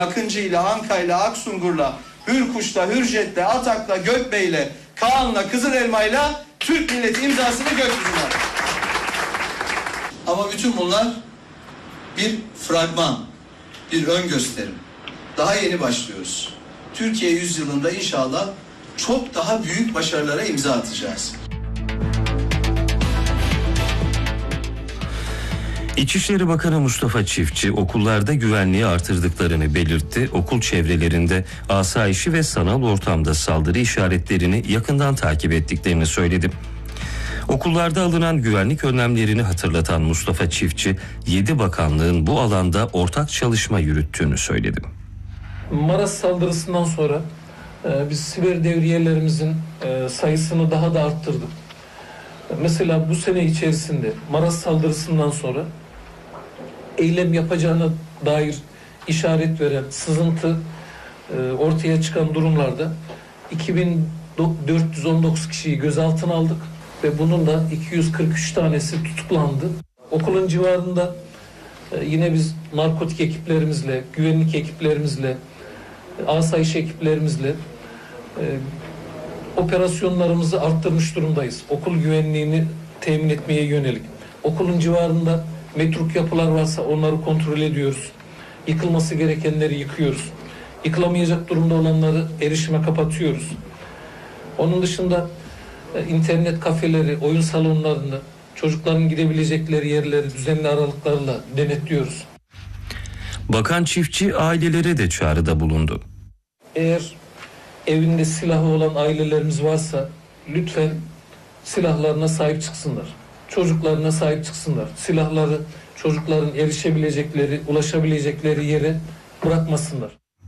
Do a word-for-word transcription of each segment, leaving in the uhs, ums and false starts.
Akıncı'yla, Anka'yla, Aksungur'la, Hürkuş'la, Hürjet'le, Atak'la, Gökbey'le, Kaan'la, Kızılelma'yla Türk milleti imzasını gökyüzüne. Ama bütün bunlar bir fragman, bir ön gösterim. Daha yeni başlıyoruz. Türkiye yüzyılında inşallah çok daha büyük başarılara imza atacağız. İçişleri Bakanı Mustafa Çiftçi okullarda güvenliği artırdıklarını belirtti. Okul çevrelerinde asayişi ve sanal ortamda saldırı işaretlerini yakından takip ettiklerini söyledi. Okullarda alınan güvenlik önlemlerini hatırlatan Mustafa Çiftçi, yedi bakanlığın bu alanda ortak çalışma yürüttüğünü söyledi. Maras saldırısından sonra e, biz siber devriyelerimizin e, sayısını daha da arttırdık. Mesela bu sene içerisinde Maras saldırısından sonra eylem yapacağına dair işaret veren, sızıntı e, ortaya çıkan durumlarda iki bin dört yüz on dokuz kişiyi gözaltına aldık ve bunun da iki yüz kırk üç tanesi tutuklandı. Okulun civarında e, yine biz narkotik ekiplerimizle, güvenlik ekiplerimizle, asayiş ekiplerimizle e, operasyonlarımızı arttırmış durumdayız. Okul güvenliğini temin etmeye yönelik. Okulun civarında metruk yapılar varsa onları kontrol ediyoruz. Yıkılması gerekenleri yıkıyoruz. Yıkılamayacak durumda olanları erişime kapatıyoruz. Onun dışında e, internet kafeleri, oyun salonlarını, çocukların gidebilecekleri yerleri düzenli aralıklarla denetliyoruz. Bakan Çiftçi ailelere de çağrıda bulundu. Eğer evinde silahı olan ailelerimiz varsa lütfen silahlarına sahip çıksınlar. Çocuklarına sahip çıksınlar. Silahları çocukların erişebilecekleri, ulaşabilecekleri yere bırakmasınlar.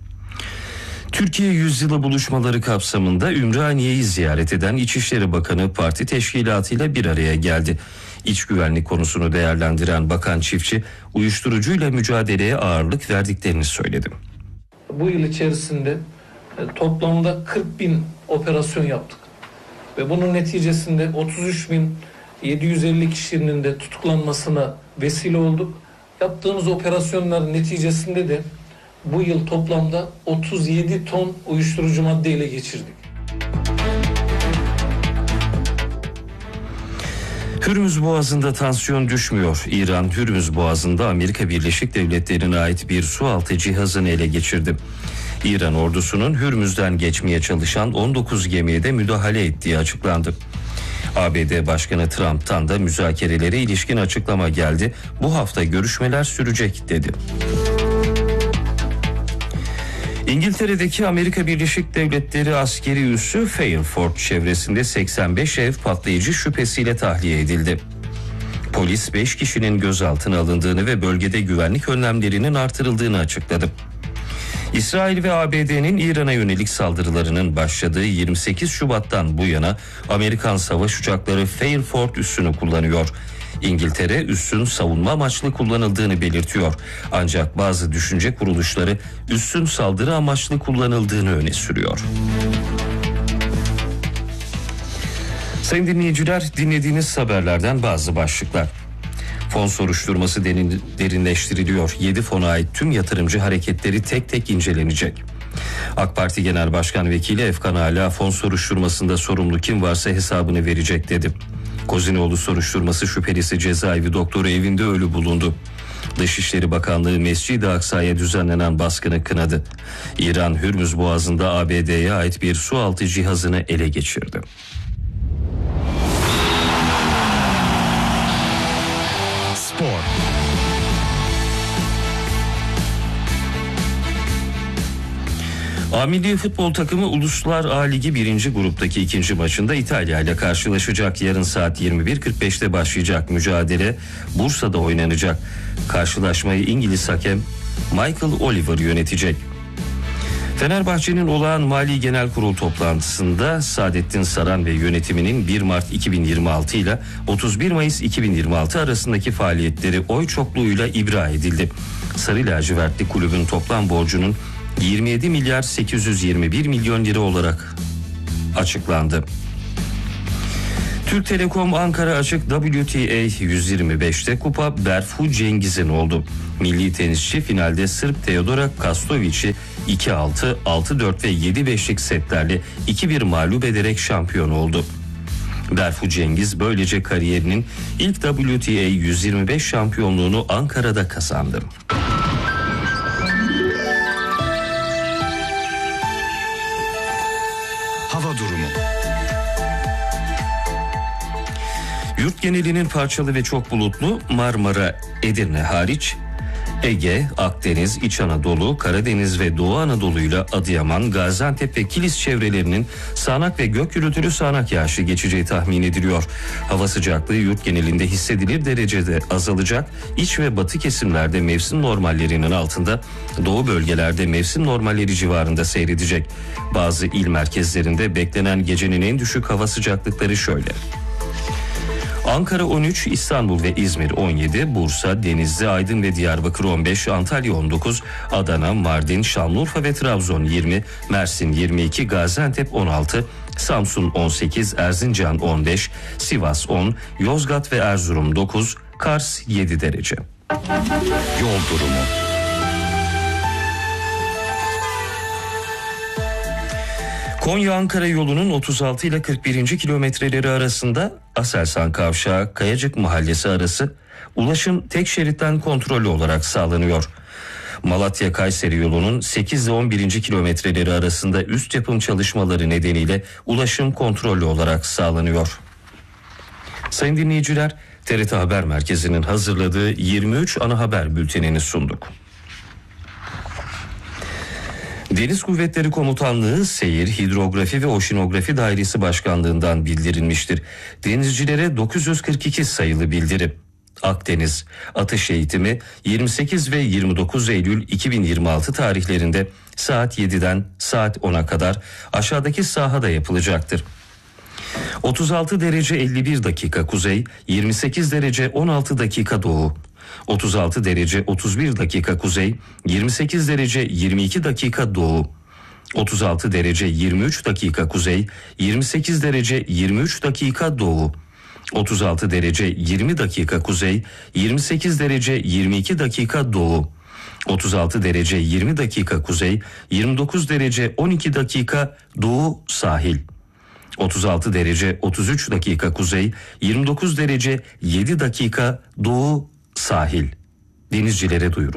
Türkiye Yüzyılı buluşmaları kapsamında Ümraniye'yi ziyaret eden İçişleri Bakanı parti teşkilatıyla bir araya geldi. İç güvenlik konusunu değerlendiren Bakan Çiftçi, uyuşturucuyla mücadeleye ağırlık verdiklerini söyledi. Bu yıl içerisinde toplamda kırk bin operasyon yaptık. Ve bunun neticesinde otuz üç bin yedi yüz elli kişinin de tutuklanmasına vesile olduk. Yaptığımız operasyonların neticesinde de bu yıl toplamda otuz yedi ton uyuşturucu madde ele geçirdik. Hürmüz Boğazı'nda tansiyon düşmüyor. İran, Hürmüz Boğazı'nda Amerika Birleşik Devletleri'ne ait bir sualtı cihazını ele geçirdi. İran ordusunun Hürmüz'den geçmeye çalışan on dokuz gemiye de müdahale ettiği açıklandı. A B D Başkanı Trump'tan da müzakerelere ilişkin açıklama geldi. Bu hafta görüşmeler sürecek dedi. İngiltere'deki Amerika Birleşik Devletleri askeri üssü Fairford çevresinde seksen beş ev patlayıcı şüphesiyle tahliye edildi. Polis beş kişinin gözaltına alındığını ve bölgede güvenlik önlemlerinin artırıldığını açıkladı. İsrail ve A B D'nin İran'a yönelik saldırılarının başladığı yirmi sekiz Şubat'tan bu yana Amerikan savaş uçakları Fairford üssünü kullanıyor. İngiltere üssün savunma amaçlı kullanıldığını belirtiyor. Ancak bazı düşünce kuruluşları üssün saldırı amaçlı kullanıldığını öne sürüyor. Sayın dinleyiciler, dinlediğiniz haberlerden bazı başlıklar. Fon soruşturması derinleştiriliyor. yedi fona ait tüm yatırımcı hareketleri tek tek incelenecek. AK Parti Genel Başkan Vekili Efkan Ala fon soruşturmasında sorumlu kim varsa hesabını verecek dedi. Kozinoğlu soruşturması şüphelisi cezaevi doktoru evinde ölü bulundu. Dışişleri Bakanlığı Mescid-i Aksa'ya düzenlenen baskını kınadı. İran Hürmüz Boğazı'nda A B D'ye ait bir sualtı cihazını ele geçirdi. Spor. A Milli Futbol takımı Uluslar A Ligi birinci gruptaki ikinci maçında İtalya ile karşılaşacak. Yarın saat yirmi bir kırk beşte başlayacak mücadele Bursa'da oynanacak. Karşılaşmayı İngiliz hakem Michael Oliver yönetecek. Fenerbahçe'nin olağan Mali Genel Kurul toplantısında Saadettin Saran ve yönetiminin bir Mart iki bin yirmi altı ile otuz bir Mayıs iki bin yirmi altı arasındaki faaliyetleri oy çokluğuyla ibra edildi. Sarı lacivertli kulübün toplam borcunun yirmi yedi milyar sekiz yüz yirmi bir milyon lira olarak açıklandı. Türk Telekom Ankara Açık W T A yüz yirmi beşte kupa Berfu Cengiz'in oldu. Milli tenisçi finalde Sırp Teodora Kastovic'i iki altı, altı dört ve yedi beşlik setlerle iki bir mağlup ederek şampiyon oldu. Berfu Cengiz böylece kariyerinin ilk W T A yüz yirmi beş şampiyonluğunu Ankara'da kazandı. Hava durumu. Yurt genelinin parçalı ve çok bulutlu, Marmara, Edirne hariç Ege, Akdeniz, İç Anadolu, Karadeniz ve Doğu Anadolu'yla Adıyaman, Gaziantep ve Kilis çevrelerinin sağanak ve gök gürültülü sağanak yağışı geçeceği tahmin ediliyor. Hava sıcaklığı yurt genelinde hissedilir derecede azalacak. İç ve batı kesimlerde mevsim normallerinin altında, doğu bölgelerde mevsim normalleri civarında seyredecek. Bazı il merkezlerinde beklenen gecenin en düşük hava sıcaklıkları şöyle: Ankara on üç, İstanbul ve İzmir on yedi, Bursa, Denizli, Aydın ve Diyarbakır on beş, Antalya on dokuz, Adana, Mardin, Şanlıurfa ve Trabzon yirmi, Mersin yirmi iki, Gaziantep on altı, Samsun on sekiz, Erzincan on beş, Sivas on, Yozgat ve Erzurum dokuz, Kars yedi derece. Yol durumu. Konya-Ankara yolunun otuz altı ile kırk birinci kilometreleri arasında Aselsan Kavşağı Kayacık Mahallesi arası ulaşım tek şeritten kontrollü olarak sağlanıyor. Malatya-Kayseri yolunun sekiz ile on birinci kilometreleri arasında üst yapım çalışmaları nedeniyle ulaşım kontrollü olarak sağlanıyor. Sayın dinleyiciler, T R T Haber Merkezi'nin hazırladığı yirmi üç ana haber bültenini sunduk. Deniz Kuvvetleri Komutanlığı Seyir, Hidrografi ve Oşinografi Dairesi Başkanlığı'ndan bildirilmiştir. Denizcilere dokuz yüz kırk iki sayılı bildiri. Akdeniz atış eğitimi yirmi sekiz ve yirmi dokuz Eylül iki bin yirmi altı tarihlerinde saat yediden saat ona kadar aşağıdaki sahada yapılacaktır. otuz altı derece elli bir dakika kuzey, yirmi sekiz derece on altı dakika doğu. otuz altı derece otuz bir dakika kuzey, yirmi sekiz derece yirmi iki dakika doğu. otuz altı derece yirmi üç dakika kuzey, yirmi sekiz derece yirmi üç dakika doğu. otuz altı derece yirmi dakika kuzey, yirmi sekiz derece yirmi iki dakika doğu. otuz altı derece yirmi dakika kuzey, yirmi dokuz derece on iki dakika doğu sahil. otuz altı derece otuz üç dakika kuzey, yirmi dokuz derece yedi dakika doğu sahil. Denizcilere duyuruldu.